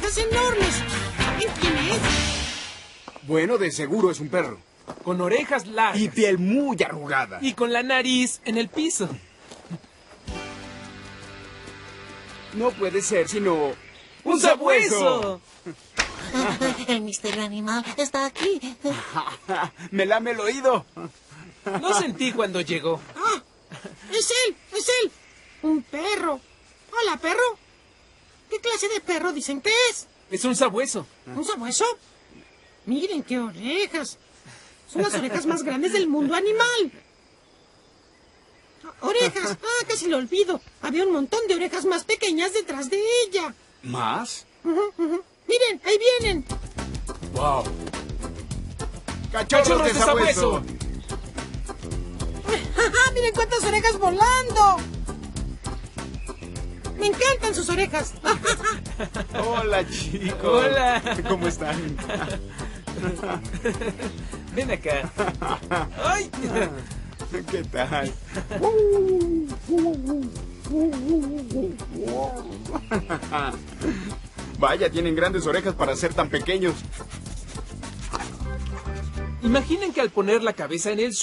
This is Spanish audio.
orejas enormes. ¿Quién es? Bueno, de seguro es un perro. Con orejas largas. Y piel muy arrugada. Y con la nariz en el piso. No puede ser sino... ¡Un sabueso! El misterio animal está aquí. Me lame el oído. Lo sentí cuando llegó. ¡Ah! ¡Es él! ¡Es él! ¡Un perro! ¡Hola, perro! ¿Qué clase de perro dicen que es? Es un sabueso. ¿Un sabueso? Miren qué orejas. Son las orejas más grandes del mundo animal. ¡Orejas! ¡Ah, casi lo olvido! Había un montón de orejas más pequeñas detrás de ella. ¿Más? ¡Miren! ¡Ahí vienen! ¡Wow! ¡Cachorros de sabueso! ¡Miren cuántas orejas volando! ¡Me encantan sus orejas! Hola, chicos. Hola. ¿Cómo están? Ven acá. ¡Ay! ¿Qué tal? Vaya, tienen grandes orejas para ser tan pequeños. Imaginen que al poner la cabeza en el